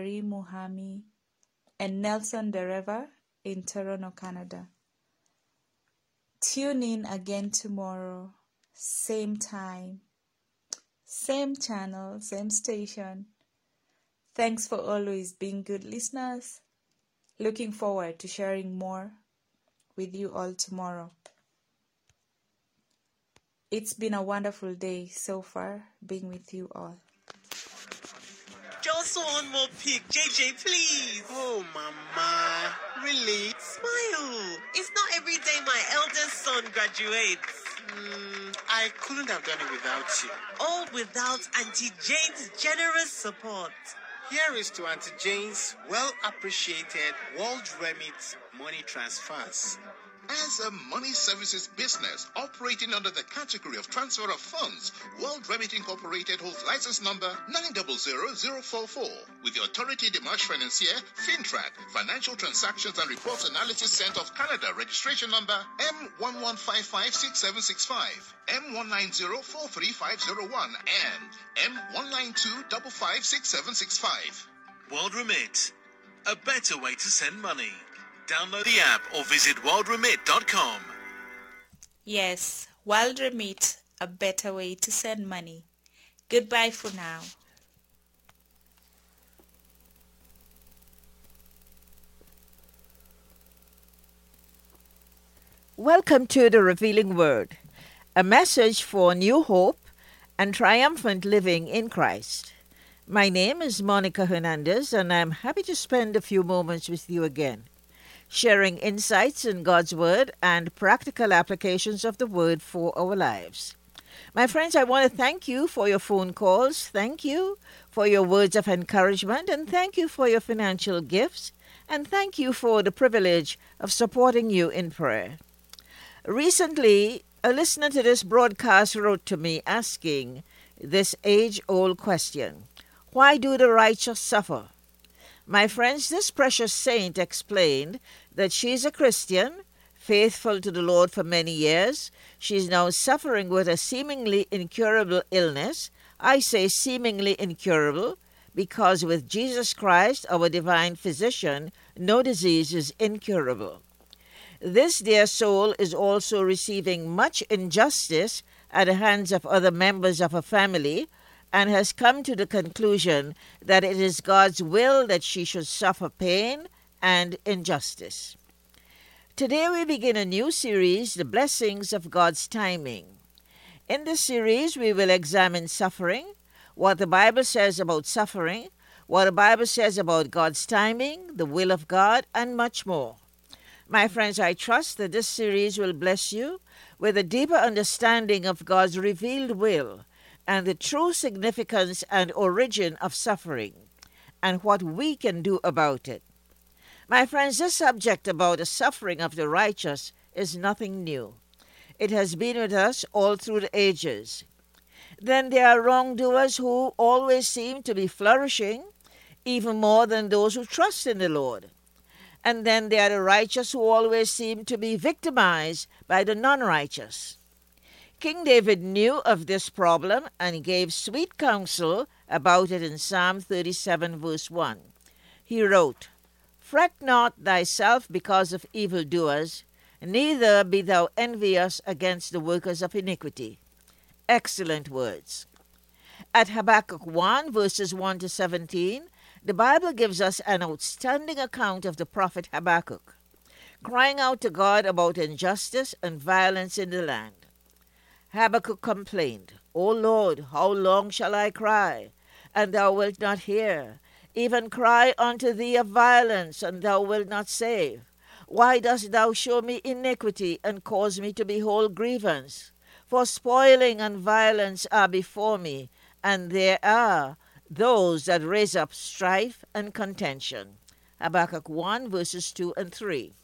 Cherie Muhami, and Nelson Dereva in Toronto, Canada. Tune in again tomorrow, same time, same channel, same station. Thanks for always being good listeners. Looking forward to sharing more with you all tomorrow. It's been a wonderful day so far being with you all. Just one more pic, JJ, please. Oh, Mama, really? Smile. It's not every day my eldest son graduates. I couldn't have done it without you. All without Auntie Jane's generous support. Here is to Auntie Jane's well-appreciated World Remit money transfers. As a money services business operating under the category of transfer of funds, World Remit Incorporated holds license number 900044 with the Autorité des Marchés Financiers, FINTRAC, Financial Transactions and Reports Analysis Center of Canada, registration number M11556765, M19043501, and M192556765. World Remit, a better way to send money. Download the app or visit worldremit.com. Yes, World Remit, a better way to send money. Goodbye for now. Welcome to the Revealing Word, a message for new hope and triumphant living in Christ. My name is Monica Hernandez, and I'm happy to spend a few moments with you again, sharing insights in God's Word and practical applications of the Word for our lives. My friends, I want to thank you for your phone calls, thank you for your words of encouragement, and thank you for your financial gifts, and thank you for the privilege of supporting you in prayer. Recently, a listener to this broadcast wrote to me asking this age-old question: why do the righteous suffer? My friends, this precious saint explained that she's a Christian, faithful to the Lord for many years. She's now suffering with a seemingly incurable illness. I say seemingly incurable because with Jesus Christ, our divine physician, no disease is incurable. This dear soul is also receiving much injustice at the hands of other members of her family, and has come to the conclusion that it is God's will that she should suffer pain and injustice. Today we begin a new series, The Blessings of God's Timing. In this series we will examine suffering, what the Bible says about suffering, what the Bible says about God's timing, the will of God, and much more. My friends, I trust that this series will bless you with a deeper understanding of God's revealed will and the true significance and origin of suffering, and what we can do about it. My friends, this subject about the suffering of the righteous is nothing new. It has been with us all through the ages. Then there are wrongdoers who always seem to be flourishing, even more than those who trust in the Lord. And then there are the righteous who always seem to be victimized by the non-righteous. King David knew of this problem and gave sweet counsel about it in Psalm 37 verse 1. He wrote, "Fret not thyself because of evildoers, neither be thou envious against the workers of iniquity." Excellent words. At Habakkuk 1 verses 1 to 17, the Bible gives us an outstanding account of the prophet Habakkuk, crying out to God about injustice and violence in the land. Habakkuk complained, "O Lord, how long shall I cry, and thou wilt not hear? Even cry unto thee of violence, and thou wilt not save. Why dost thou show me iniquity, and cause me to behold grievance? For spoiling and violence are before me, and there are those that raise up strife and contention." Habakkuk 1 verses 2 and 3.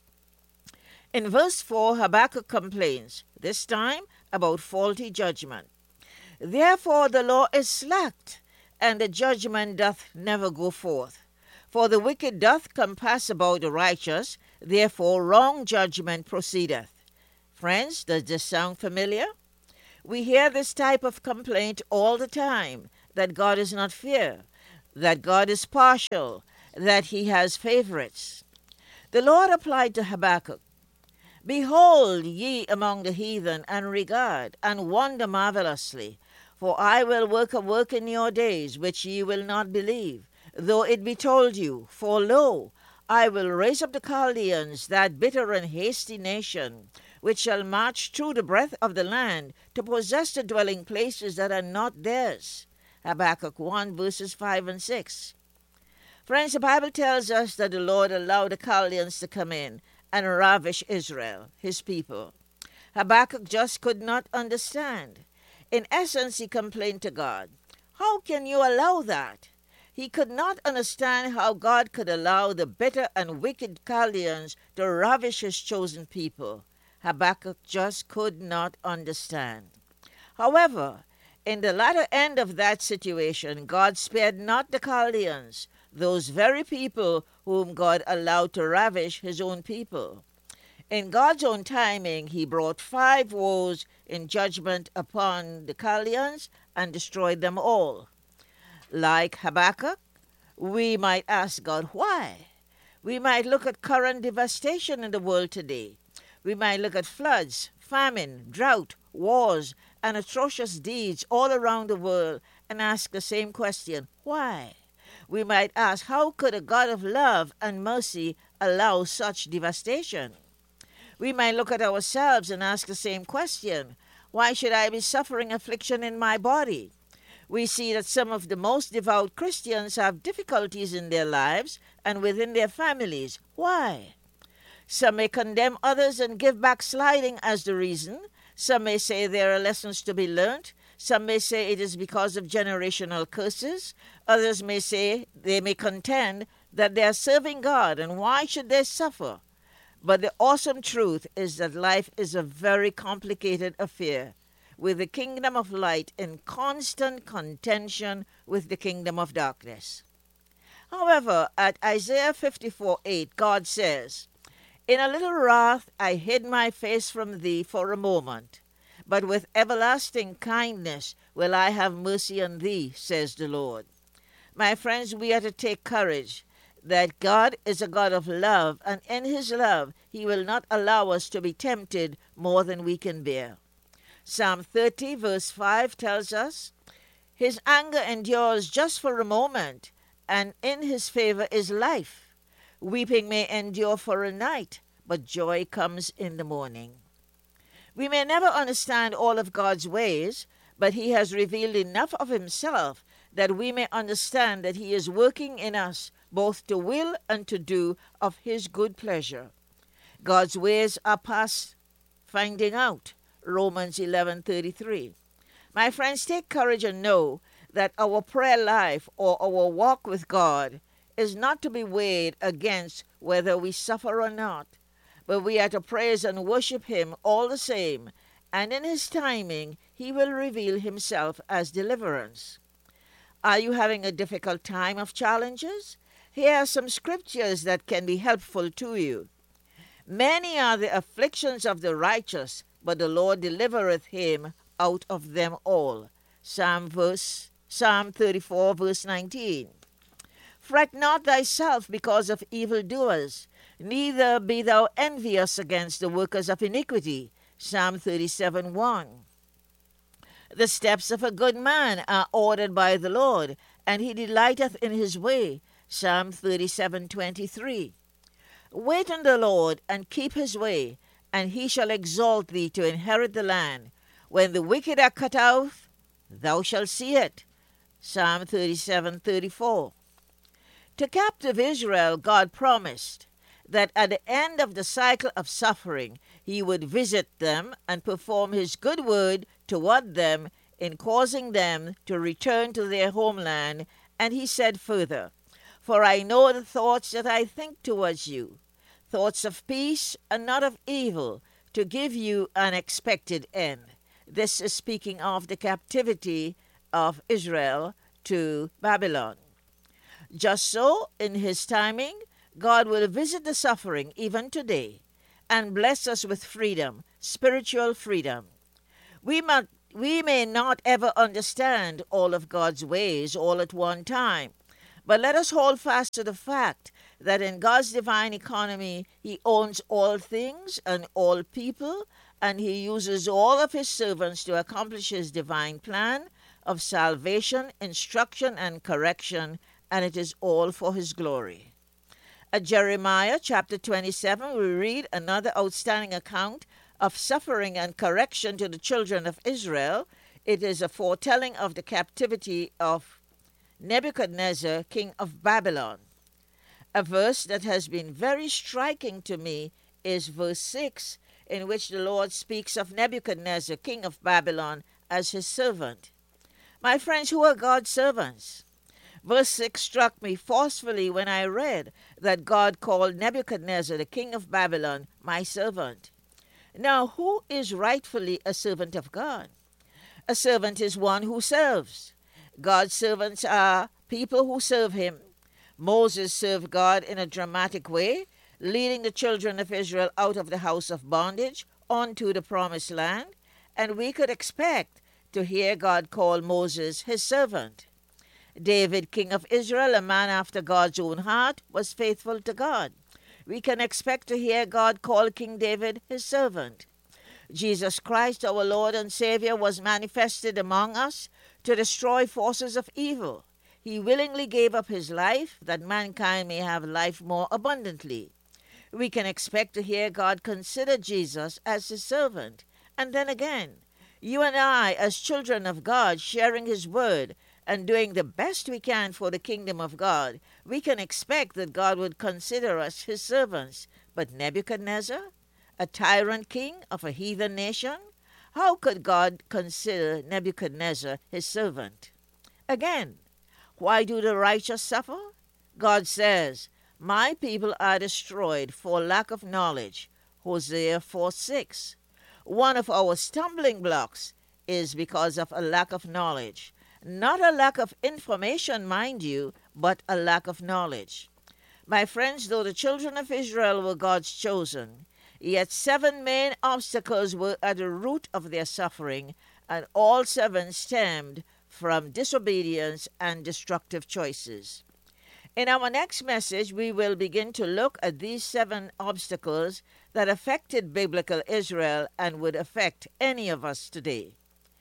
In verse 4, Habakkuk complains, this time about faulty judgment. "Therefore the law is slacked, and the judgment doth never go forth. For the wicked doth compass about the righteous, therefore wrong judgment proceedeth." Friends, does this sound familiar? We hear this type of complaint all the time, that God is not fair, that God is partial, that he has favorites. The Lord applied to Habakkuk, "Behold ye among the heathen, and regard, and wonder marvelously. For I will work a work in your days, which ye will not believe, though it be told you. For lo, I will raise up the Chaldeans, that bitter and hasty nation, which shall march through the breadth of the land, to possess the dwelling places that are not theirs." Habakkuk 1, verses 5 and 6. Friends, the Bible tells us that the Lord allowed the Chaldeans to come in and ravish Israel, his people. Habakkuk just could not understand. In essence, he complained to God, "How can you allow that?" He could not understand how God could allow the bitter and wicked Chaldeans to ravish his chosen people. Habakkuk just could not understand. However, in the latter end of that situation, God spared not the Chaldeans, those very people whom God allowed to ravish his own people. In God's own timing, he brought 5 woes in judgment upon the Chaldeans and destroyed them all. Like Habakkuk, we might ask God why. We might look at current devastation in the world today. We might look at floods, famine, drought, wars, and atrocious deeds all around the world and ask the same question, why? We might ask, how could a God of love and mercy allow such devastation? We might look at ourselves and ask the same question, why should I be suffering affliction in my body? We see that some of the most devout Christians have difficulties in their lives and within their families. Why? Some may condemn others and give backsliding as the reason. Some may say there are lessons to be learnt. Some may say it is because of generational curses. Others may say they may contend that they are serving God, and why should they suffer? But the awesome truth is that life is a very complicated affair, with the kingdom of light in constant contention with the kingdom of darkness. However, at Isaiah 54:8, God says, "In a little wrath I hid my face from thee for a moment, but with everlasting kindness will I have mercy on thee, says the Lord." My friends, we are to take courage that God is a God of love, and in his love he will not allow us to be tempted more than we can bear. Psalm 30 verse 5 tells us, "His anger endures just for a moment, and in his favor is life. Weeping may endure for a night, but joy comes in the morning." We may never understand all of God's ways, but he has revealed enough of himself that we may understand that he is working in us both to will and to do of his good pleasure. God's ways are past finding out. Romans 11:33. My friends, take courage and know that our prayer life or our walk with God is not to be weighed against whether we suffer or not, but we are to praise and worship him all the same, and in his timing he will reveal himself as deliverance. Are you having a difficult time of challenges? Here are some scriptures that can be helpful to you. "Many are the afflictions of the righteous, but the Lord delivereth him out of them all." Psalm 34, verse 19. "Fret not thyself because of evildoers, neither be thou envious against the workers of iniquity." Psalm 37:1. "The steps of a good man are ordered by the Lord, and he delighteth in his way." Psalm 37:23. "Wait on the Lord, and keep his way, and he shall exalt thee to inherit the land. When the wicked are cut off, thou shalt see it." Psalm 37:34. To captive Israel, God promised that at the end of the cycle of suffering, he would visit them and perform his good word toward them in causing them to return to their homeland. And he said further, "For I know the thoughts that I think towards you, thoughts of peace and not of evil, to give you an expected end." This is speaking of the captivity of Israel to Babylon. Just so, in his timing, God will visit the suffering even today and bless us with freedom, spiritual freedom. We may not ever understand all of God's ways all at one time, But let us hold fast to the fact that in God's divine economy, he owns all things and all people, and he uses all of his servants to accomplish his divine plan of salvation, instruction, and correction, and it is all for his glory. At Jeremiah chapter 27, we read another outstanding account of suffering and correction to the children of Israel. It is a foretelling of the captivity of Nebuchadnezzar, king of Babylon. A verse that has been very striking to me is verse 6, in which the Lord speaks of Nebuchadnezzar, king of Babylon, as his servant. My friends, who are God's servants? Verse 6 struck me forcefully when I read that God called Nebuchadnezzar, the king of Babylon, my servant. Now, who is rightfully a servant of God? A servant is one who serves. God's servants are people who serve him. Moses served God in a dramatic way, leading the children of Israel out of the house of bondage onto the promised land, and we could expect to hear God call Moses his servant. David, king of Israel, a man after God's own heart, was faithful to God. We can expect to hear God call King David his servant. Jesus Christ, our Lord and Savior, was manifested among us to destroy forces of evil. He willingly gave up his life that mankind may have life more abundantly. We can expect to hear God consider Jesus as his servant. And then again, you and I, as children of God, sharing his word and doing the best we can for the kingdom of God, we can expect that God would consider us his servants. But Nebuchadnezzar, a tyrant king of a heathen nation, how could God consider Nebuchadnezzar his servant? Again, why do the righteous suffer? God says, my people are destroyed for lack of knowledge. Hosea 4:6. One of our stumbling blocks is because of a lack of knowledge. Not a lack of information, mind you, but a lack of knowledge. My friends, though the children of Israel were God's chosen, yet 7 main obstacles were at the root of their suffering, and all 7 stemmed from disobedience and destructive choices. In our next message, we will begin to look at these 7 obstacles that affected biblical Israel and would affect any of us today.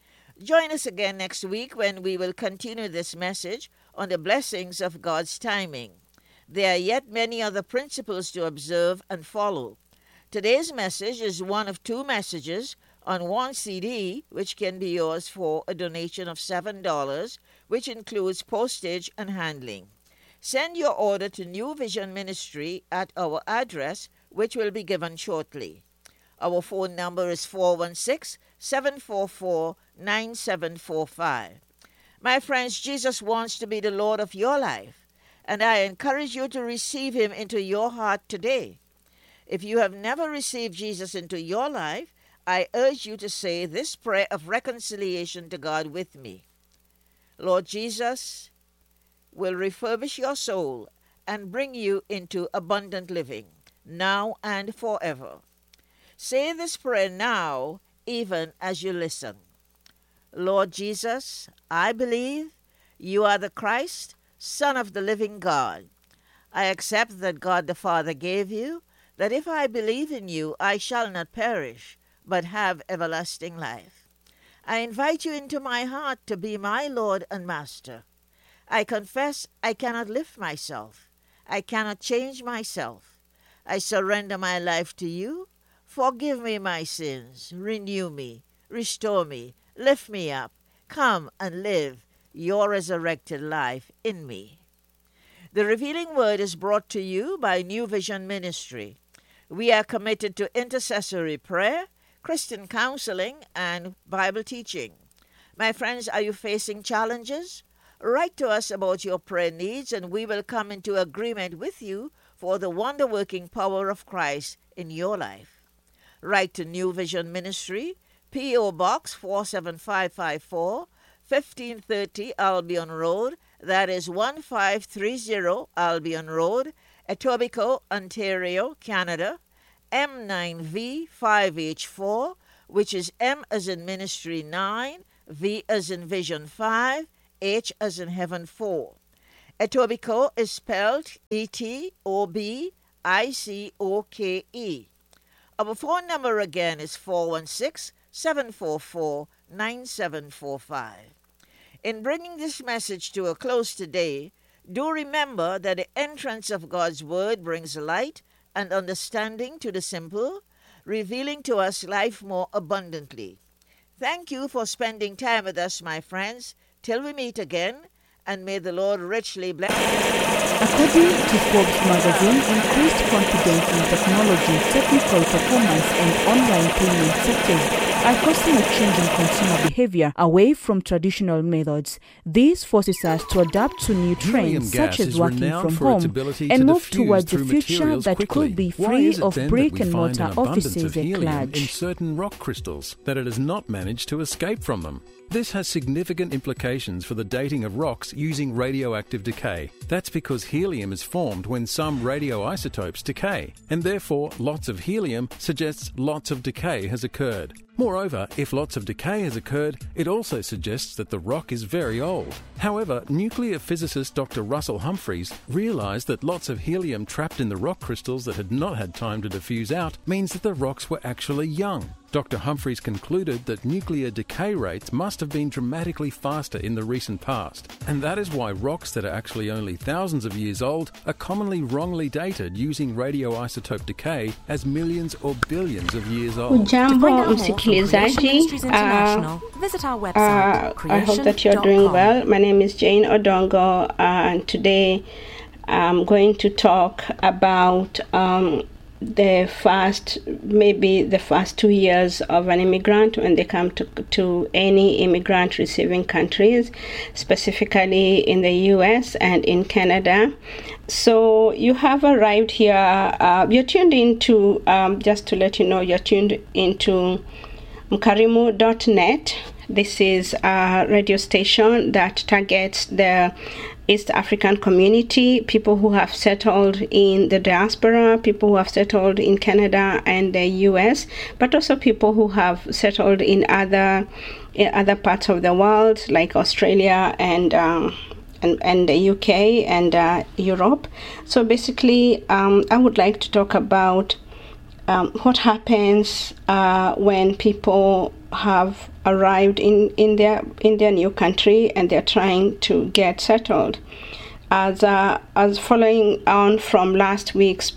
Join us again next week when we will continue this message on the blessings of God's timing. There are yet many other principles to observe and follow. Today's message is one of 2 messages on 1 CD, which can be yours for a donation of $7, which includes postage and handling. Send your order to New Vision Ministry at our address, which will be given shortly. Our phone number is 416-744-9745. My friends, Jesus wants to be the Lord of your life, and I encourage you to receive him into your heart today. If you have never received Jesus into your life, I urge you to say this prayer of reconciliation to God with me. Lord Jesus will refurbish your soul and bring you into abundant living, now and forever. Say this prayer now, even as you listen. Lord Jesus, I believe you are the Christ, Son of the living God. I accept that God the Father gave you, that if I believe in you, I shall not perish, but have everlasting life. I invite you into my heart to be my Lord and Master. I confess I cannot lift myself. I cannot change myself. I surrender my life to you. Forgive me my sins, renew me, restore me, lift me up. Come and live your resurrected life in me. The Revealing Word is brought to you by New Vision Ministry. We are committed to intercessory prayer, Christian counseling, and Bible teaching. My friends, are you facing challenges? Write to us about your prayer needs, and we will come into agreement with you for the wonder-working power of Christ in your life. Write to New Vision Ministry, P.O. Box 47554, 1530 Albion Road. That is 1530 Albion Road, Etobicoke, Ontario, Canada, M9V5H4, which is M as in Ministry 9, V as in Vision 5, H as in Heaven 4. Etobicoke is spelled Etobicoke. Our phone number again is 416-744-9745. In bringing this message to a close today, do remember that the entrance of God's Word brings light and understanding to the simple, revealing to us life more abundantly. Thank you for spending time with us, my friends. Till we meet again, and may the Lord richly bless. According to Forbes magazine, increased confidence in technology, technical performance, and online payment sectors are causing a change in consumer behavior away from traditional methods. This forces us to adapt to new trends, such as working from home, and move towards a future that could be free of brick-and-mortar offices and in certain rock crystals that it has not managed to escape from them. This has significant implications for the dating of rocks using radioactive decay. That's because helium is formed when some radioisotopes decay, and therefore lots of helium suggests lots of decay has occurred. Moreover, if lots of decay has occurred, it also suggests that the rock is very old. However, nuclear physicist Dr. Russell Humphreys realised that lots of helium trapped in the rock crystals that had not had time to diffuse out means that the rocks were actually young. Dr. Humphreys concluded that nuclear decay rates must have been dramatically faster in the recent past, and that is why rocks that are actually only thousands of years old are commonly wrongly dated using radioisotope decay as millions or billions of years old. Ujambo msikilizaji, visit our website, I hope that you're doing well. My name is Jane Odongo, and today I'm going to talk about the first 2 years of an immigrant when they come to any immigrant receiving countries, specifically in the US and in Canada. So you have arrived here, you're tuned into, just to let you know, you're tuned into Mkarimu.net. This is a radio station that targets the East African community, people who have settled in the diaspora, people who have settled in Canada and the US, but also people who have settled in other parts of the world, like Australia and the UK and Europe. So basically, I would like to talk about what happens when people have arrived in their new country and they're trying to get settled. As following on from last week's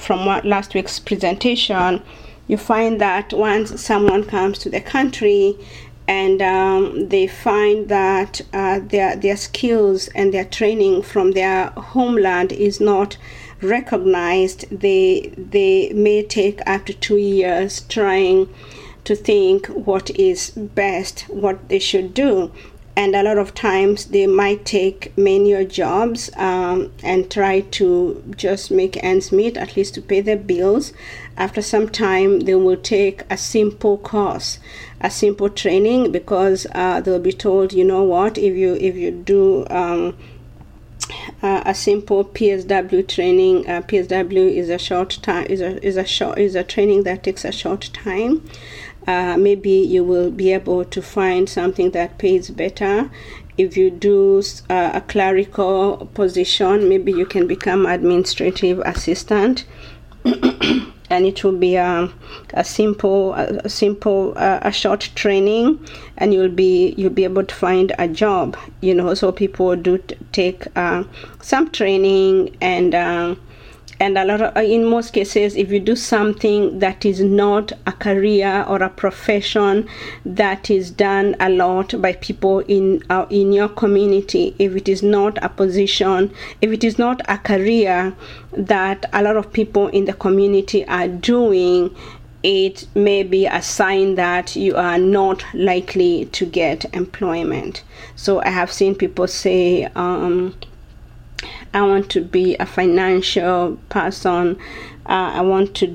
presentation, you find that once someone comes to the country and they find that their skills and their training from their homeland is not recognized, they may take up to 2 years trying to think what is best, what they should do. And a lot of times they might take menial jobs and try to just make ends meet, at least to pay their bills. After some time, they will take a simple course, a simple training, because they'll be told, you know what, if you do a simple PSW training, PSW is a short time, is a training that takes a short time. Maybe you will be able to find something that pays better. If you do a clerical position, maybe you can become administrative assistant, and it will be a short training, and you'll be able to find a job. So people do take some training and a lot of, in most cases, if you do something that is not a career or a profession that is done a lot by people in your community, if it is not a position, if it is not a career that a lot of people in the community are doing, it may be a sign that you are not likely to get employment. So I have seen people say, I want to be a financial person. I want to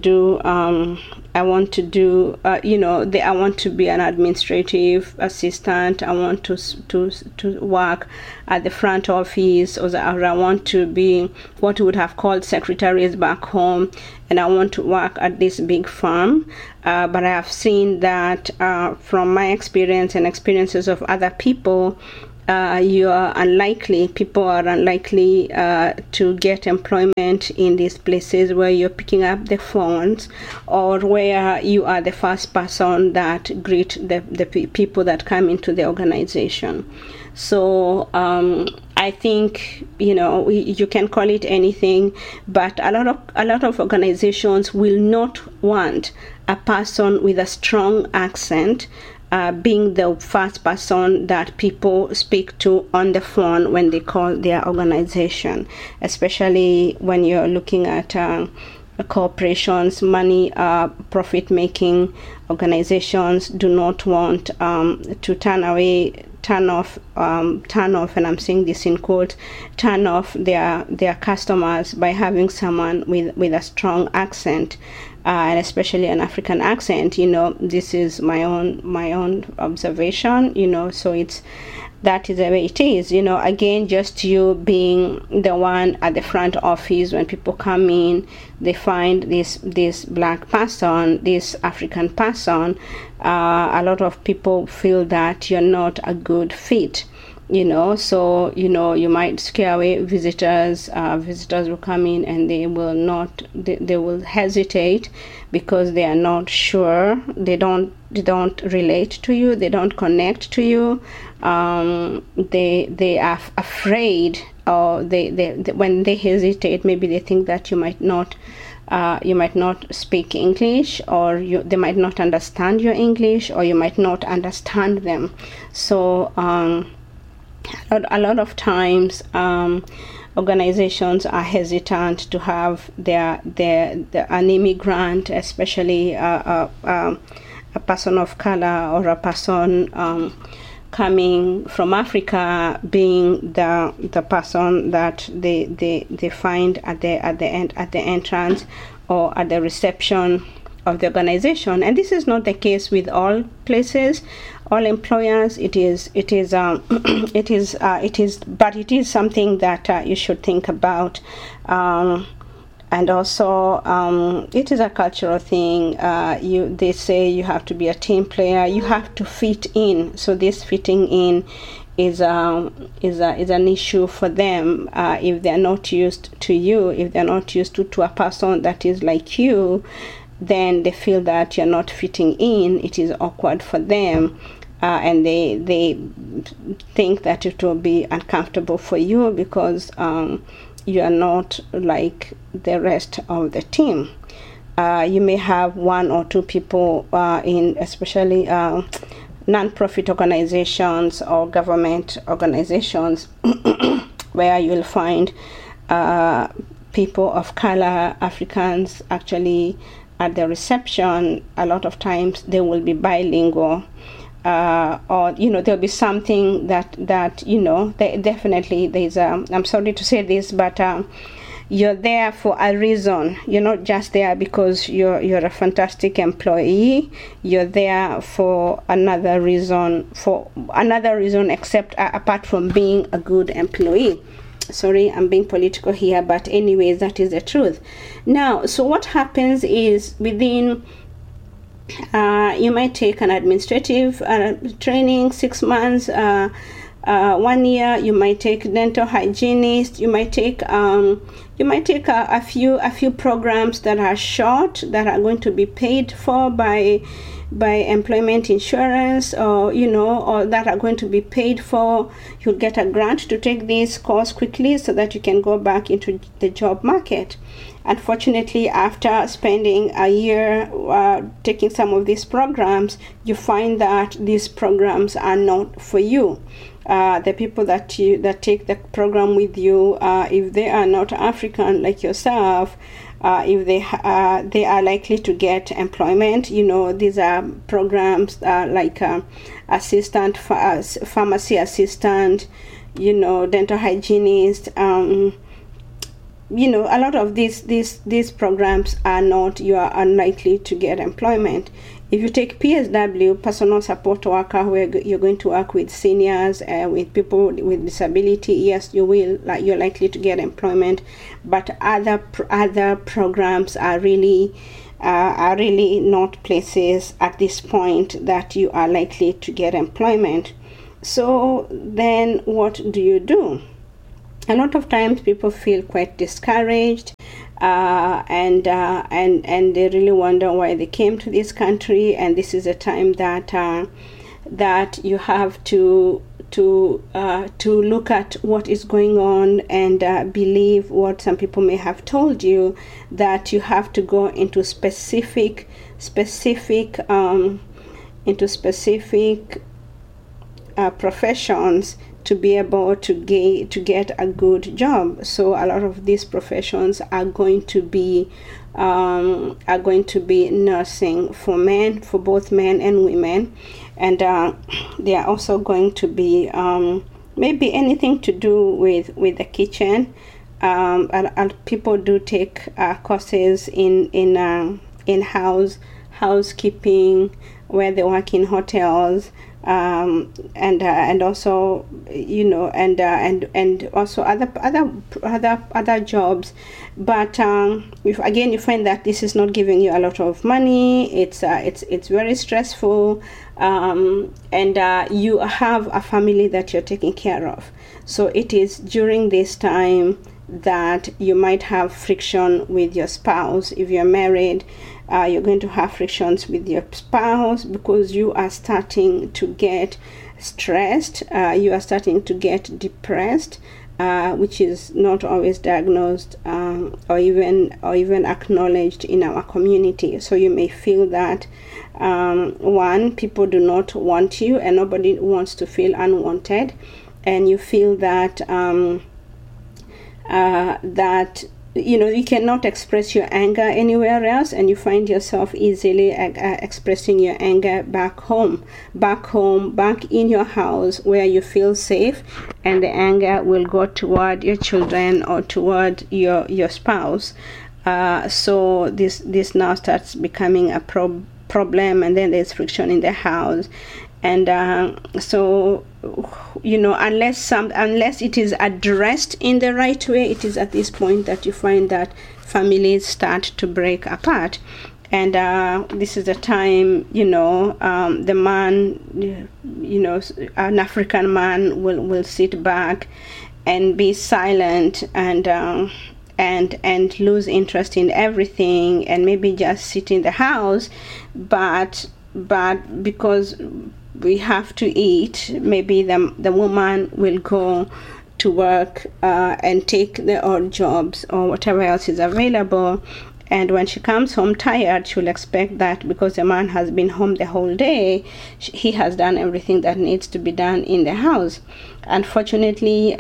be an administrative assistant. I want to work at the front office, or I want to be what we would have called secretaries back home, and I want to work at this big firm. But I have seen that from my experience and experiences of other people, you are unlikely, people are unlikely to get employment in these places where you're picking up the phones or where you are the first person that greet the people that come into the organization. So I think, you can call it anything, but a lot of organizations will not want a person with a strong accent being the first person that people speak to on the phone when they call their organization, especially when you're looking at corporations, money, profit-making organizations do not want to turn off, and I'm saying this in quotes, turn off their customers by having someone with a strong accent. And especially an African accent, this is my own observation, so that is the way it is, again, just you being the one at the front office when people come in, they find this black person, this African person, a lot of people feel that you're not a good fit. So you might scare away visitors. Visitors will come in and they will hesitate because they are not sure. They don't relate to you. They don't connect to you. They are afraid, or they when they hesitate, maybe they think that you might not speak English, or they might not understand your English, or you might not understand them. So a lot of times organizations are hesitant to have an immigrant, especially a person of color or a person coming from Africa, being the person that they find at the entrance or at the reception of the organization. And this is not the case with all places, all employers. It is, but it is something that you should think about. And also, it is a cultural thing. They say you have to be a team player. You have to fit in. So this fitting in is an issue for them. If they're not used to you, if they're not used to a person that is like you, then they feel that you're not fitting in. It is awkward for them, and they think that it will be uncomfortable for you because you are not like the rest of the team. You may have one or two people in especially non-profit organizations or government organizations where you'll find people of color, Africans, actually at the reception. A lot of times they will be bilingual, or there'll be something that definitely there's I'm sorry to say this, but you're there for a reason. You're not just there because you're a fantastic employee. You're there for another reason except apart from being a good employee. Sorry, I'm being political here, but anyways, that is the truth. Now, so what happens is within, you might take an administrative training, 6 months, 1 year. You might take dental hygienist. You might take a few programs that are short, that are going to be paid for by employment insurance, or that are going to be paid for. You'll get a grant to take this course quickly so that you can go back into the job market. Unfortunately, after spending a year taking some of these programs, you find that these programs are not for you. The people that take the program with you, if they are not African like yourself, if they are likely to get employment. These are programs like assistant, pharmacy assistant, dental hygienist. A lot of these programs are not. You are unlikely to get employment. If you take PSW, personal support worker, where you're going to work with seniors, with people with disability, yes, you will. You're likely to get employment, but other programs are really not places at this point that you are likely to get employment. So then what do you do? A lot of times people feel quite discouraged, and they really wonder why they came to this country. And this is a time that you have to look at what is going on and believe what some people may have told you, that you have to go into specific professions to be able to get a good job. So a lot of these professions are going to be nursing for men, for both men and women, and they are also going to be maybe anything to do with the kitchen. And people do take courses in housekeeping, where they work in hotels, and also, you know, and also other jobs. But if again you find that this is not giving you a lot of money, it's very stressful, and you have a family that you're taking care of. So it is during this time that you might have friction with your spouse. If you're married, you're going to have frictions with your spouse because you are starting to get stressed, you are starting to get depressed, which is not always diagnosed or even acknowledged in our community. So you may feel that people do not want you, and nobody wants to feel unwanted, and you feel that you cannot express your anger anywhere else, and you find yourself easily expressing your anger back in your house, where you feel safe, and the anger will go toward your children or toward your spouse. So this now starts becoming a problem, and then there's friction in the house. And so, unless it is addressed in the right way, it is at this point that you find that families start to break apart. And this is the time, the man, an African man will sit back and be silent and lose interest in everything, and maybe just sit in the house, but because we have to eat, maybe the woman will go to work and take the odd jobs or whatever else is available. And when she comes home tired, she'll expect that because the man has been home the whole day, he has done everything that needs to be done in the house. Unfortunately,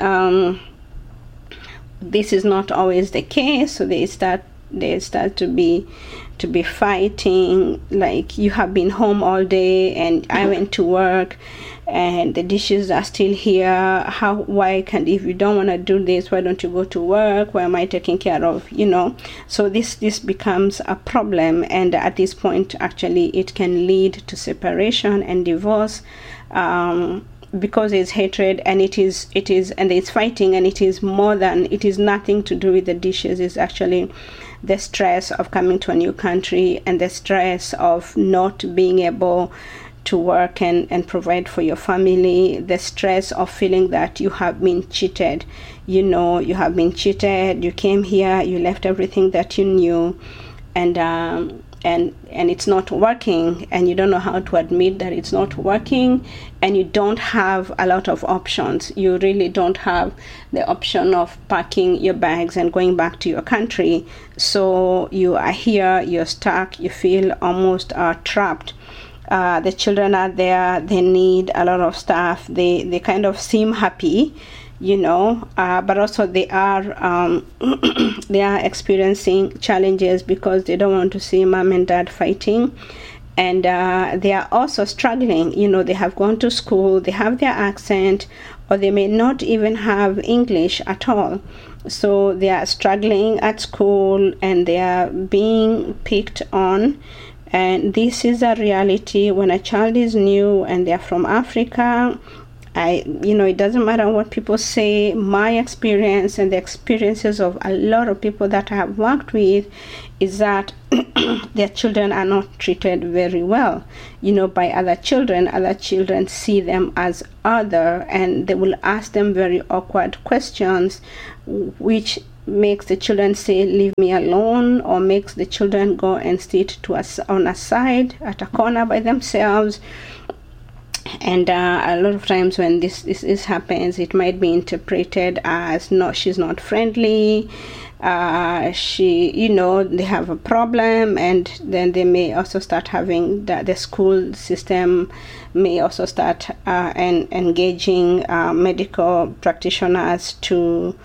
this is not always the case. So they start to be fighting, like, you have been home all day and I went to work and the dishes are still here. If you don't want to do this, why don't you go to work? Why am I taking care of, So this becomes a problem, and at this point, actually, it can lead to separation and divorce, because it's hatred, and it is fighting, and it is nothing to do with the dishes. It's actually the stress of coming to a new country, and the stress of not being able to work and provide for your family, the stress of feeling that you have been cheated. You have been cheated, you came here, you left everything that you knew, and it's not working, and you don't know how to admit that it's not working, and you don't have a lot of options. You really don't have the option of packing your bags and going back to your country. So you are here, you're stuck, you feel almost trapped. The children are there, they need a lot of stuff, they kind of seem happy, but also they are experiencing challenges because they don't want to see mom and dad fighting, and they are also struggling. They have gone to school, they have their accent, or they may not even have English at all. So they are struggling at school and they are being picked on. And this is a reality when a child is new and they're from Africa. It doesn't matter what people say. My experience and the experiences of a lot of people that I have worked with is that their children are not treated very well, by other children. Other children see them as other, and they will ask them very awkward questions, which makes the children say, leave me alone, or makes the children go and sit on a side at a corner by themselves. And a lot of times when this happens, it might be interpreted as, no, she's not friendly, they have a problem, and then they may also start having the school system may also start engaging medical practitioners to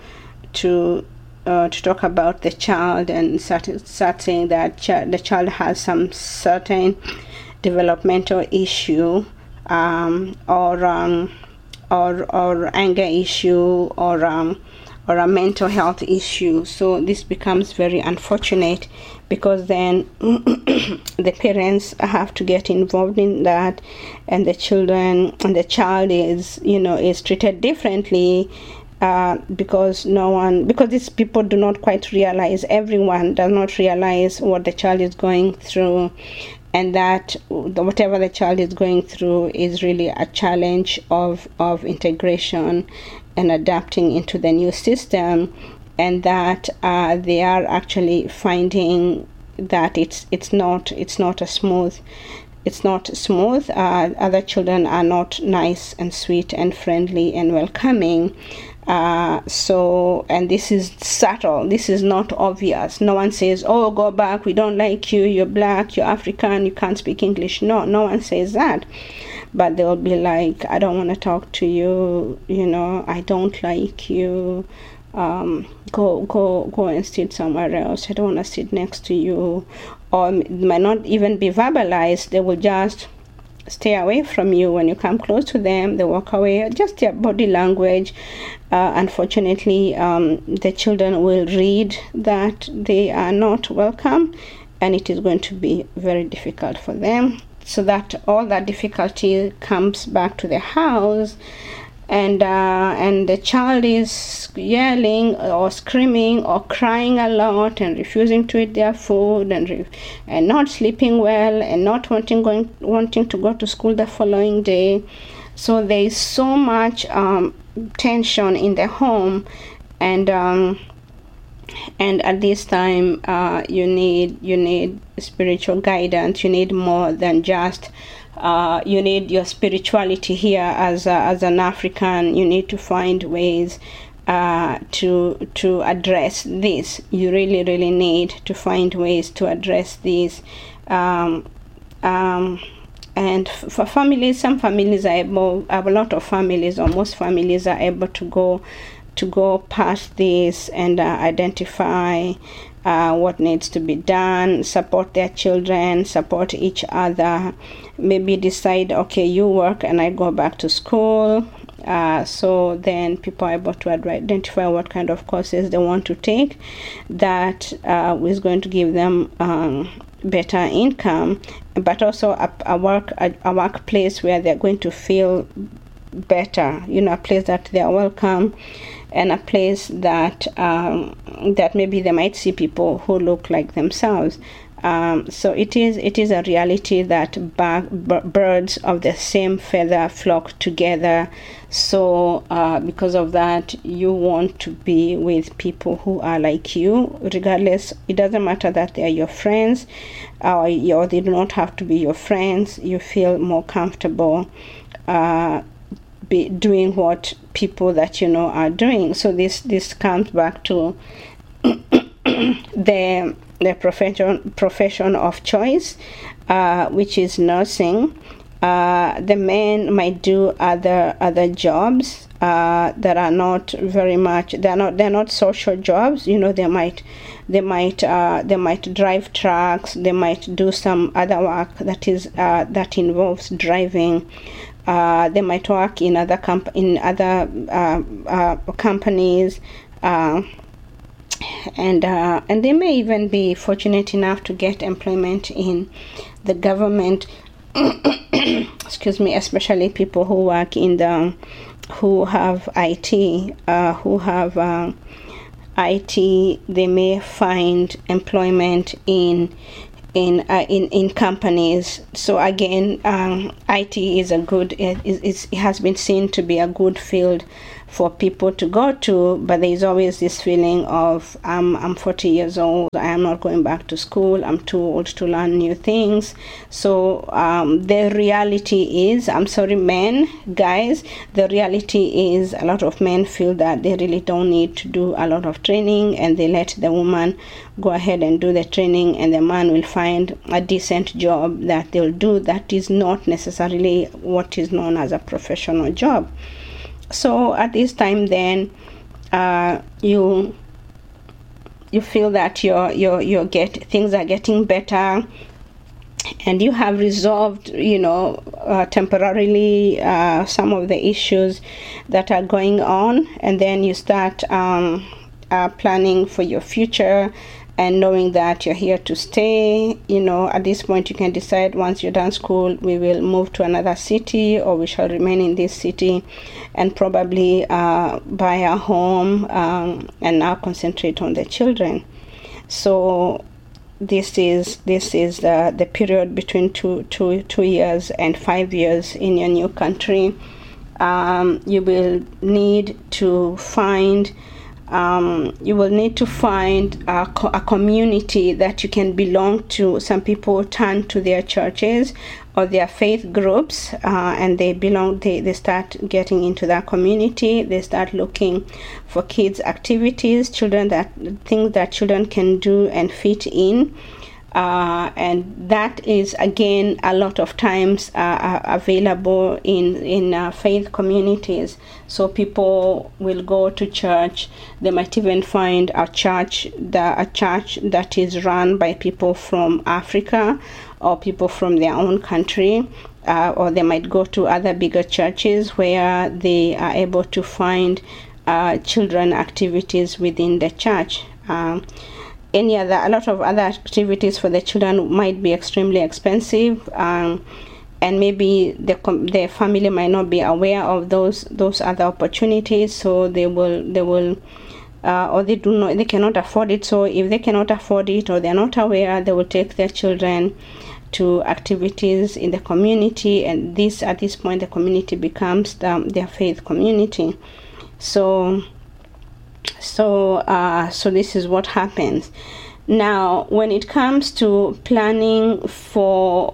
talk about the child and start saying that the child has some certain developmental issue, or anger issue, or a mental health issue. So this becomes very unfortunate, because then the parents have to get involved in that, and the child is treated differently, because these people do not quite realize, everyone does not realize what the child is going through, and that whatever the child is going through is really a challenge of integration and adapting into the new system, and that they are actually finding that it's not smooth. Other children are not nice and sweet and friendly and welcoming. And this is subtle. This is not obvious. No one says, "Oh, go back. We don't like you. You're black. You're African. You can't speak English." No one says that. But they'll be like, "I don't want to talk to you. I don't like you. Go and sit somewhere else. I don't want to sit next to you." Or it might not even be verbalized. They will just stay away from you. When you come close to them, they walk away. Just their body language. Unfortunately, the children will read that they are not welcome, and it is going to be very difficult for them. So that all that difficulty comes back to the house, and the child is yelling or screaming or crying a lot and refusing to eat their food, and not sleeping well, and not wanting to go to school the following day. So there is so much tension in the home, and at this time you need spiritual guidance. You need more than just you need your spirituality here as an African. You need to find ways to address this. You really need to find ways to address this. And for families, some families are able, a lot of families, or most families are able to go past this and identify what needs to be done, support their children, support each other, maybe decide, okay, you work and I go back to school. So then people are able to identify what kind of courses they want to take that is going to give them better income, but also a workplace where they're going to feel better, a place that they are welcome, and a place that that maybe they might see people who look like themselves. So it is a reality that birds of the same feather flock together. So because of that, you want to be with people who are like you, regardless. It doesn't matter that they are your friends, or they do not have to be your friends. You feel more comfortable doing what people that you know are doing. So this comes back to the profession of choice, which is nursing. The men might do other jobs that are not very much. They're not social jobs. They might drive trucks. They might do some other work that involves driving. They might work in other companies. And they may even be fortunate enough to get employment in the government. especially people who work who have IT, they may find employment in companies. So again, IT is it has been seen to be a good field for people to go to, but there is always this feeling of I'm 40 years old, I am not going back to school, I'm too old to learn new things. So the reality is, I'm sorry men, guys, the reality is a lot of men feel that they really don't need to do a lot of training, and they let the woman go ahead and do the training, and the man will find a decent job that they'll do that is not necessarily what is known as a professional job. So at this time, then you feel that things are getting better, and you have resolved, temporarily some of the issues that are going on, and then you start planning for your future. And knowing that you're here to stay, at this point you can decide, once you're done school, we will move to another city, or we shall remain in this city and probably buy a home and now concentrate on the children. So this is the period between two years and 5 years in your new country. You will need to find a community that you can belong to. Some people turn to their churches or their faith groups, and they start getting into that community. They start looking for kids' activities, things that children can do and fit in. And that is, again, a lot of times available in faith communities. So people will go to church. They might even find a church that is run by people from Africa or people from their own country, or they might go to other bigger churches where they are able to find children activities within the church. A lot of other activities for the children might be extremely expensive, and maybe the family might not be aware of those other opportunities, so they will or they cannot afford it. So if they cannot afford it, or they're not aware, they will take their children to activities in the community, and at this point the community becomes their faith community. So this is what happens. Now, when it comes to planning for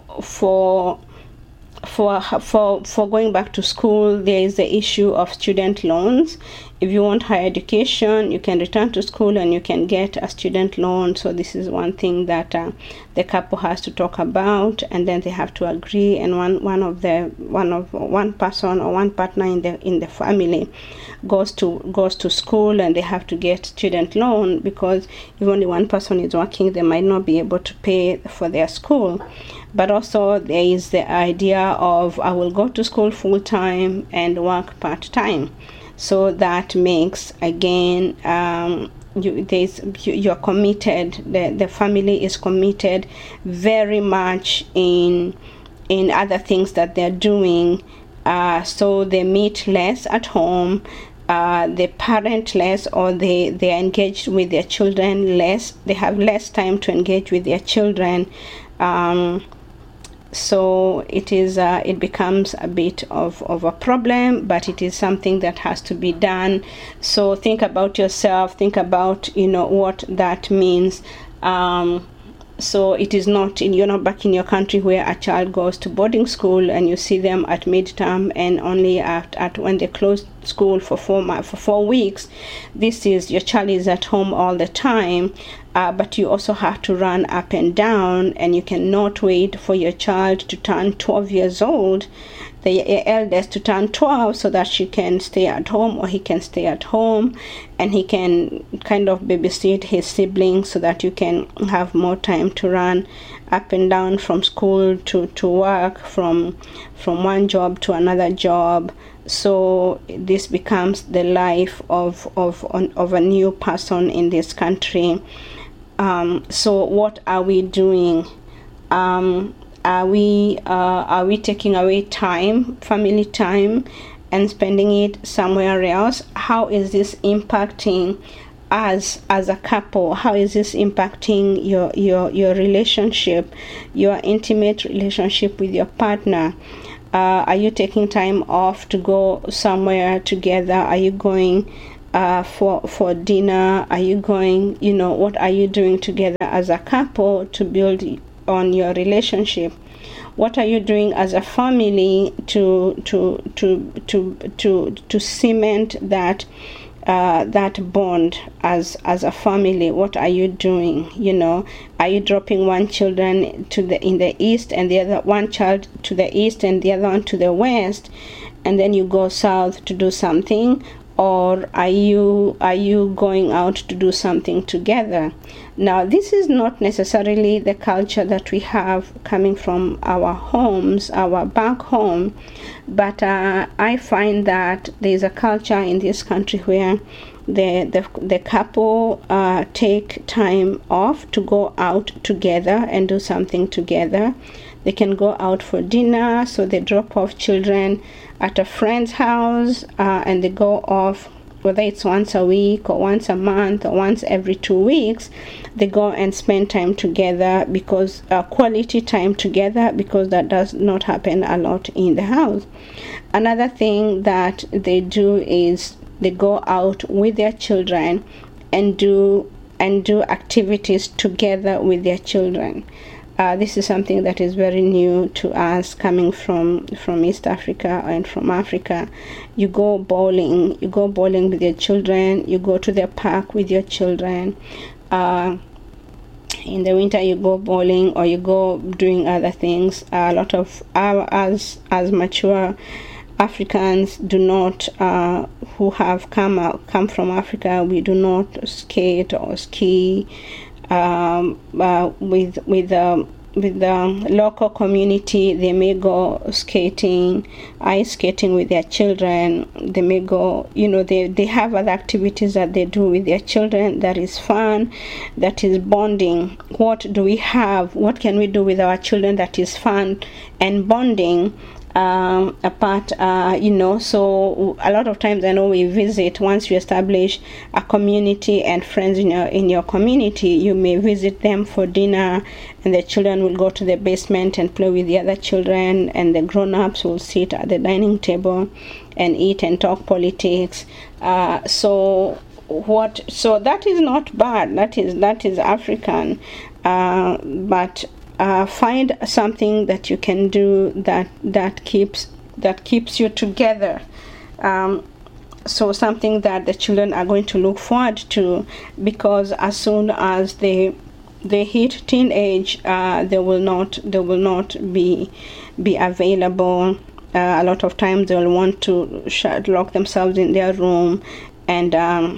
going back to school, there is the issue of student loans. If you want higher education, you can return to school and you can get a student loan. So this is one thing that the couple has to talk about, and then they have to agree. And one person or one partner in the family goes to school, and they have to get student loan, because if only one person is working, they might not be able to pay for their school. But also there is the idea of, I will go to school full time and work part time. So that makes, again, you're committed. The family is committed very much in other things that they're doing. So they meet less at home. They parent less, or they're engaged with their children less. They have less time to engage with their children. So it becomes a bit of a problem, but it is something that has to be done. So think about yourself, think about what that means. So it is not, you're not back in your country where a child goes to boarding school and you see them at midterm and only at when they close school for 4 weeks. This is, your child is at home all the time, but you also have to run up and down, and you cannot wait for your child to turn 12 years old, the eldest to turn 12, so that she can stay at home, or he can stay at home, and he can kind of babysit his siblings, so that you can have more time to run up and down from school to work, from one job to another job. So this becomes the life of a new person in this country. So what are we doing? Are we taking away time, family time, and spending it somewhere else? How is this impacting us as a couple? How is this impacting your relationship, your intimate relationship with your partner? Are you taking time off to go somewhere together? Are you going for dinner? Are you going, what are you doing together as a couple to build on your relationship? What are you doing as a family to cement that bond as a family? What are you doing? Are you dropping one children in the east and the other one child to the east and the other one to the west, and then you go south to do something? Or are you going out to do something together? Now, this is not necessarily the culture that we have coming from our homes, our back home, but I find that there is a culture in this country where the couple take time off to go out together and do something together. They can go out for dinner, so they drop off children at a friend's house and they go off, whether it's once a week or once a month or once every 2 weeks. They go and spend time together, because quality time together, because that does not happen a lot in the house. Another thing that they do is they go out with their children and do activities together with their children. This is something that is very new to us, coming from East Africa and from Africa. You go bowling with your children. You go to the park with your children. In the winter, you go bowling, or you go doing other things. A lot of as mature Africans do not, who have come from Africa, we do not skate or ski. With the local community, they may go skating, ice skating with their children. They may go, they have other activities that they do with their children that is fun, that is bonding. What do we have? What can we do with our children that is fun and bonding? Apart, so a lot of times I know we visit, once you establish a community and friends in your community, you may visit them for dinner, and the children will go to the basement and play with the other children, and the grown-ups will sit at the dining table and eat and talk politics. So that is not bad. That is African, but find something that you can do that keeps you together. So something that the children are going to look forward to, because as soon as they hit teenage, they will not be available. A lot of times they'll want to lock themselves in their room and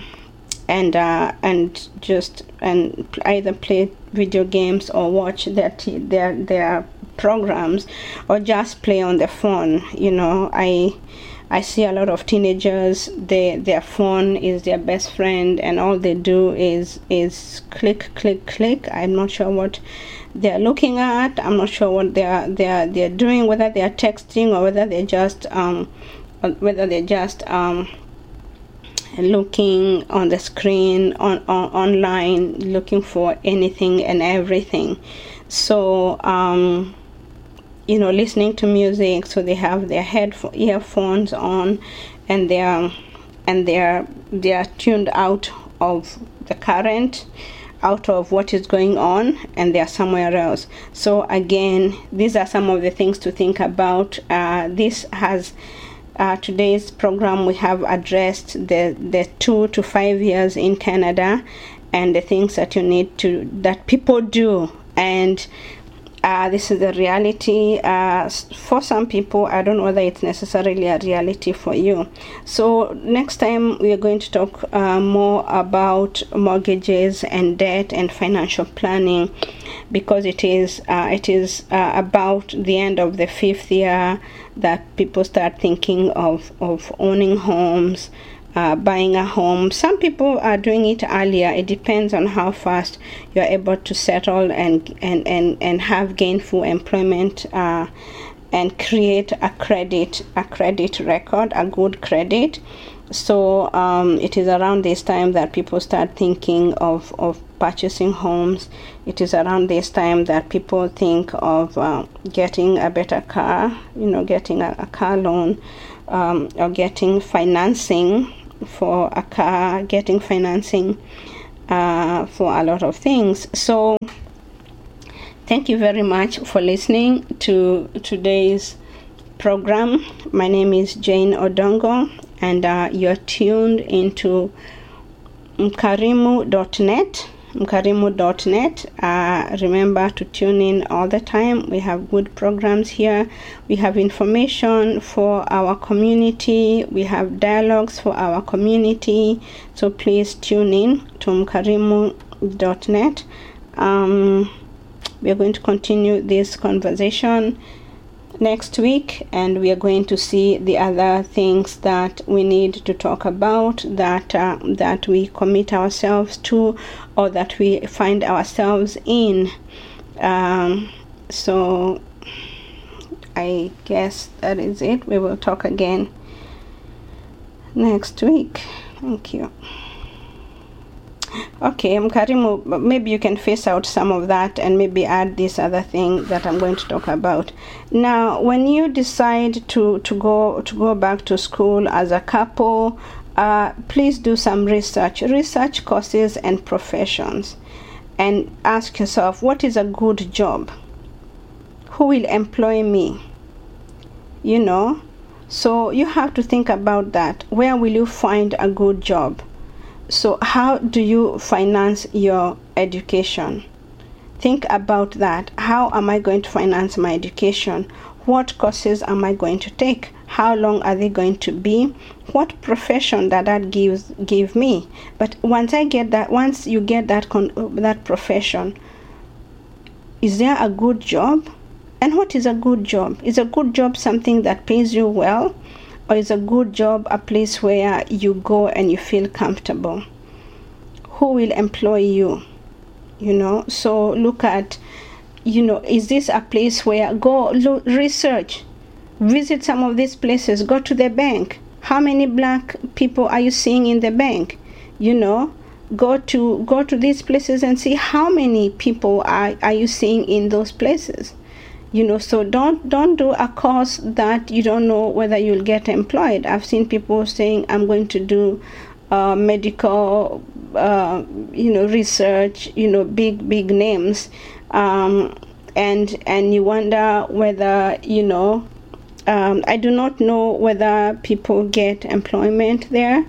either play video games or watch their programs, or just play on the phone. I see a lot of teenagers, their phone is their best friend, and all they do is click. I'm not sure what they're looking at. I'm not sure what they're doing, whether they are texting or whether they're just looking on the screen online, looking for anything and everything. So listening to music, so they have their earphones on, and they're tuned out of the current, out of what is going on, and they're somewhere else. So again, these are some of the things to think about. This has today's program, we have addressed the 2 to 5 years in Canada and the things that that people do, and this is the reality for some people. I don't know whether it's necessarily a reality for you. So next time we are going to talk more about mortgages and debt and financial planning, because it is about the end of the 5th year that people start thinking of owning homes, buying a home. Some people are doing it earlier. It depends on how fast you're able to settle and have gainful employment and create a credit record, a good credit. So it is around this time that people start thinking of purchasing homes. It is around this time that people think of getting a better car, getting a car loan, or getting financing for a car, getting financing for a lot of things. So thank you very much for listening to today's program. My name is Jane Odongo, and you're tuned into Mkarimu.net. Remember to tune in all the time. We have good programs here. We have information for our community. We have dialogues for our community. So please tune in to Mkarimu.net. We are going to continue this conversation next week, and we are going to see the other things that we need to talk about, that we commit ourselves to, or that we find ourselves in. So I guess that is it. We will talk again next week. Thank you. Okay, Mkarimu, maybe you can face out some of that and maybe add this other thing that I'm going to talk about. Now, when you decide to go back to school as a couple, please do some research courses and professions, and ask yourself, what is a good job? Who will employ me? So you have to think about that. Where will you find a good job? So how do you finance your education? Think about that. How am I going to finance my education? What courses am I going to take? How long are they going to be? What profession that give me? But once you get that profession, is there a good job? And what is a good job? Is a good job something that pays you well? Or is a good job a place where you go and you feel comfortable? Who will employ you? So look at, is this a place where research, visit some of these places, go to the bank. How many black people are you seeing in the bank? Go to these places and see how many people are you seeing in those places. So don't do a course that you don't know whether you'll get employed. I've seen people saying, I'm going to do medical research, big names, and you wonder whether I do not know whether people get employment there.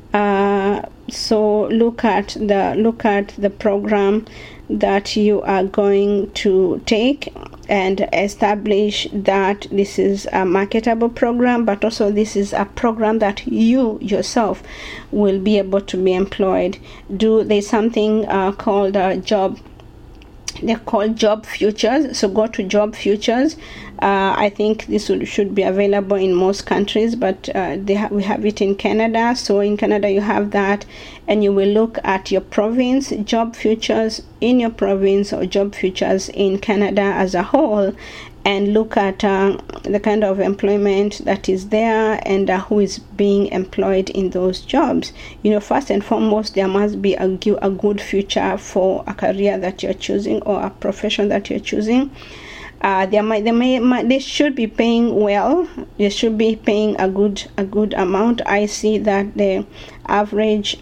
So look at the program that you are going to take and establish that this is a marketable program, but also this is a program that you yourself will be able to be employed. There's something called job. They're called Job Futures. So go to Job Futures. I think this should be available in most countries, but we have it in Canada. So in Canada you have that, and you will look at your province, Job Futures in your province, or Job Futures in Canada as a whole, and look at the kind of employment that is there and who is being employed in those jobs. First and foremost, there must be a good future for a career that you're choosing or a profession that you're choosing. They should be paying well. They should be paying a good amount. I see that the average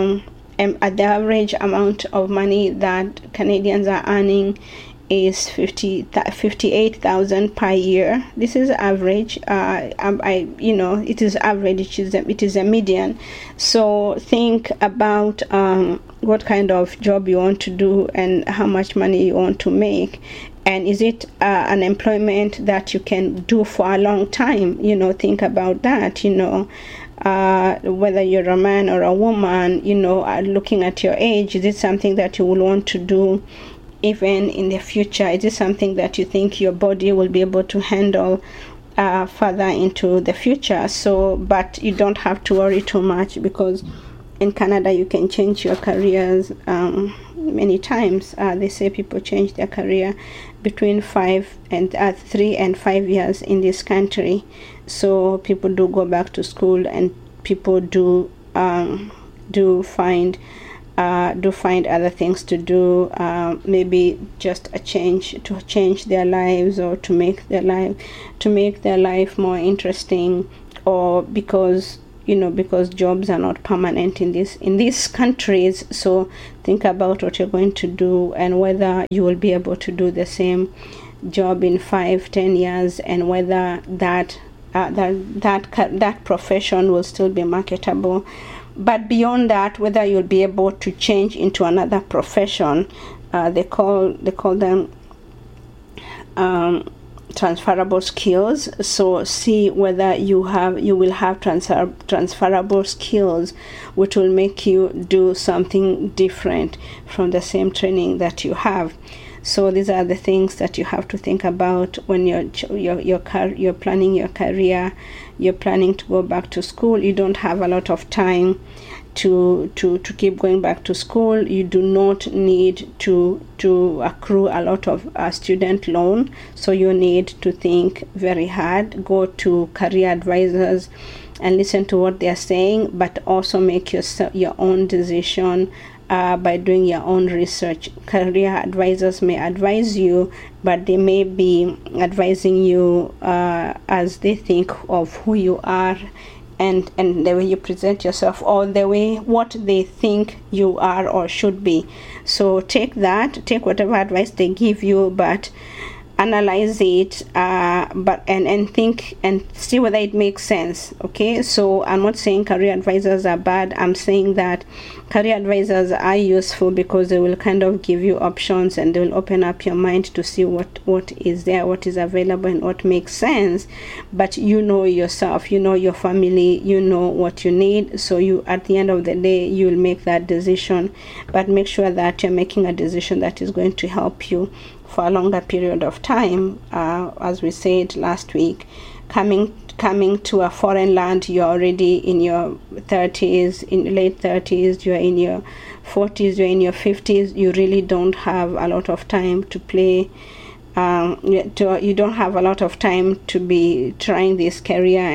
amount of money that Canadians are earning is 58,000 per year. This is average. It is average. It is a median. So think about what kind of job you want to do and how much money you want to make. And is it an employment that you can do for a long time? Think about that. Whether you're a man or a woman, looking at your age, is it something that you will want to do even in the future? Is it something that you think your body will be able to handle further into the future. So, but you don't have to worry too much, because in Canada you can change your careers many times. They say people change their career between 3 and 5 years in this country. So people do go back to school, and people do find other things to do, maybe just to change their lives, or to make their life more interesting, or because jobs are not permanent in these countries. So think about what you're going to do, and whether you will be able to do the same job in 5-10 years, and whether that profession will still be marketable. But beyond that, whether you'll be able to change into another profession, they call them transferable skills. So see whether you will have transferable skills, which will make you do something different from the same training that you have. So these are the things that you have to think about when you're planning your career. You're planning to go back to school. You don't have a lot of time to keep going back to school. You do not need to accrue a lot of student loan. So you need to think very hard. Go to career advisors and listen to what they are saying, but also make your own decision by doing your own research. Career advisors may advise you, but they may be advising you as they think of who you are, and the way you present yourself, or the way what they think you are or should be. So take whatever advice they give you, but analyze it, and think and see whether it makes sense. Okay, so I'm not saying career advisors are bad. I'm saying that career advisors are useful because they will kind of give you options, and they will open up your mind to see what is there, what is available, and what makes sense. But you know yourself, you know your family, you know what you need. So you, at the end of the day, you'll make that decision, but make sure that you're making a decision that is going to help you for a longer period of time. As we said last week, coming to a foreign land, you're already in your 30s, in late 30s, you're in your 40s, you're in your 50s. You really don't have a lot of time to play. You don't have a lot of time to be trying this career.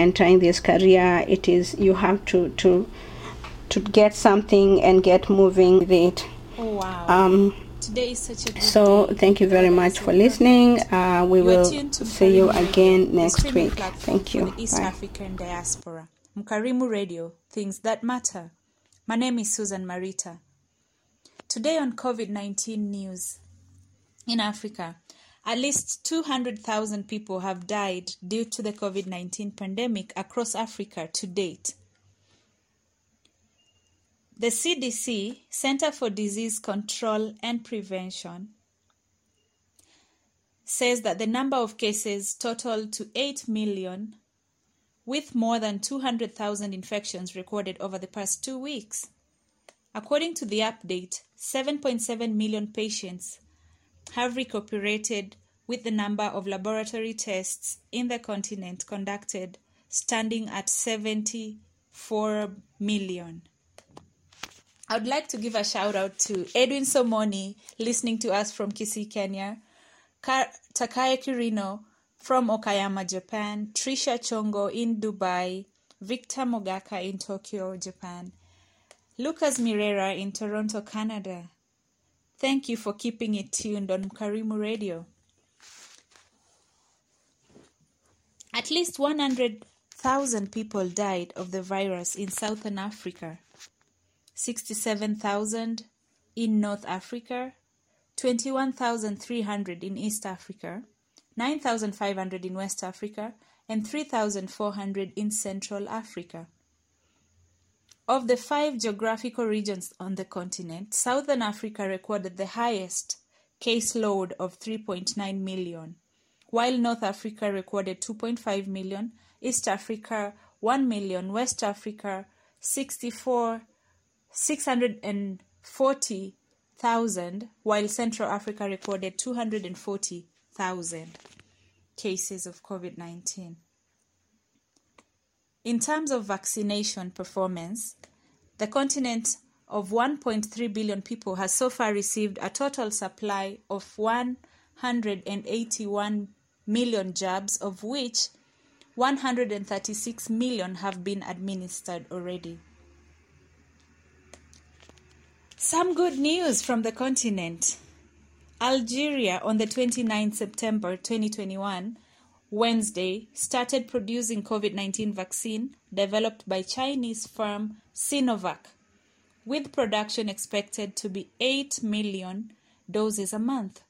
It is, you have to get something and get moving with it. Oh, wow. Today is such a good day. Thank you very much for listening. We will see you again next week. Thank you. For the East African diaspora. Mkarimu Radio, things that matter. My name is Susan Marita. Today on COVID-19 news, in Africa, at least 200,000 people have died due to the COVID-19 pandemic across Africa to date. The CDC, Center for Disease Control and Prevention, says that the number of cases totaled to 8 million, with more than 200,000 infections recorded over the past 2 weeks. According to the update, 7.7 million patients have recuperated, with the number of laboratory tests in the continent conducted standing at 74 million. I would like to give a shout out to Edwin Somoni, listening to us from Kisii, Kenya, Takaye Kirino from Okayama, Japan, Trisha Chongo in Dubai, Victor Mogaka in Tokyo, Japan, Lucas Mirera in Toronto, Canada. Thank you for keeping it tuned on Mkarimu Radio. At least 100,000 people died of the virus in Southern Africa. 67,000 in North Africa, 21,300 in East Africa, 9,500 in West Africa, and 3,400 in Central Africa. Of the 5 geographical regions on the continent, Southern Africa recorded the highest caseload of 3.9 million, while North Africa recorded 2.5 million, East Africa 1 million, West Africa 640,000, while Central Africa recorded 240,000 cases of COVID-19. In terms of vaccination performance, the continent of 1.3 billion people has so far received a total supply of 181 million jabs, of which 136 million have been administered already. Some good news from the continent. Algeria, on the 29th September 2021, Wednesday, started producing COVID-19 vaccine developed by Chinese firm Sinovac, with production expected to be 8 million doses a month.